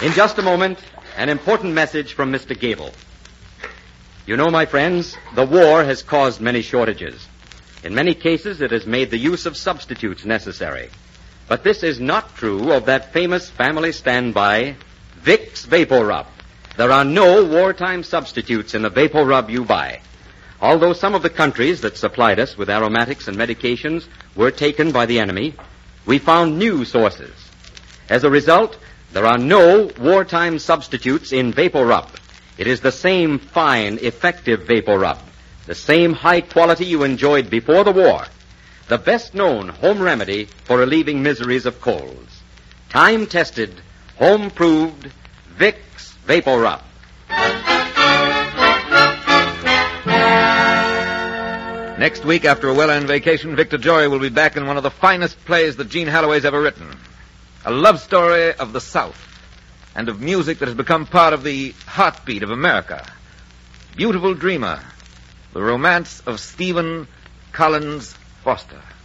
In just a moment, an important message from Mr. Gable. You know, my friends, the war has caused many shortages. In many cases, it has made the use of substitutes necessary. But this is not true of that famous family standby, Vicks Vapor Rub. There are no wartime substitutes in the Vapor Rub you buy. Although some of the countries that supplied us with aromatics and medications were taken by the enemy, we found new sources. As a result, there are no wartime substitutes in Vapor Rub. It is the same fine, effective Vapor Rub, the same high quality you enjoyed before the war, the best-known home remedy for relieving miseries of colds. Time-tested, home-proved Vicks Vapor Rub. Next week, after a well-earned vacation, Victor Jory will be back in one of the finest plays that Gene Halloway's ever written. A love story of the South and of music that has become part of the heartbeat of America. Beautiful Dreamer, the romance of Stephen Collins Foster.